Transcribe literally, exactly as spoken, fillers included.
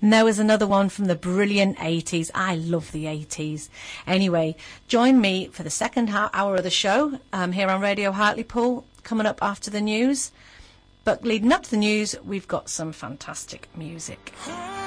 And there was another one from the brilliant eighties. I love the eighties. Anyway, join me for the second hour of the show um, here on Radio Hartlepool, coming up after the news. But leading up to the news, we've got some fantastic music.